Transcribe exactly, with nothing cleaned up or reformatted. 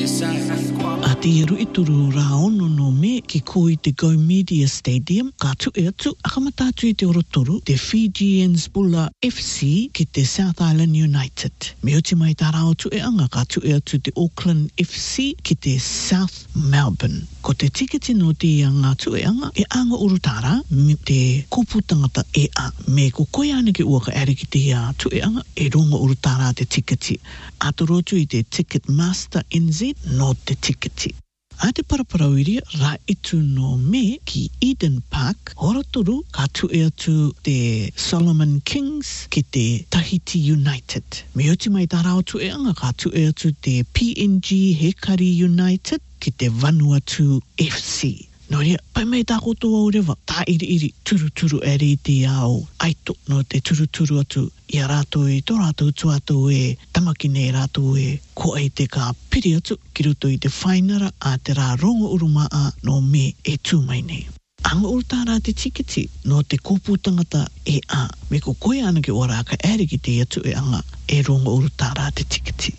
A te iru i turu rā ono no me ki koi te Go Media Stadium, ka tu e atu, akamatatu i te orotoru, te Fijians Bulla F C ki te South Island United. Me oti mai tā rao tu e anga, ka tu e atu te Auckland F C ki te South Melbourne. Ko te tiketi no te anga tu e anga, e anga urutara, me te kupu tangata e a, me ko koe ane ki ua ka ere ki te a tu e anga, e ronga urutara te tiketi. Atorotu i te Ticketmaster N Z no te tiketi. A te paraparawiri ra itu no me ki Eden Park, Horotoru ka tu e atu te Solomon Kings ki te Tahiti United. Me oti mai tā rao tu e anga ka tu e atu te P N G Hekari United ki te Vanuatu F C. No rea, pai mai tā kotoa o rewa, tā iri iri, turu turu e re te ao, aito no te turu turu atu, i a rātou e, tō rātou tu atu e, tamaki nei rātou e, ko ai te ka piri atu, ki roto i te whainara a te rā rongo urumaa no me e tū mai nei. Anga urutara te tiketi no te kōpū tangata e a, me ko koe ana ki ora ka ere ki te atu e anga, e rongo urutara te tiketi.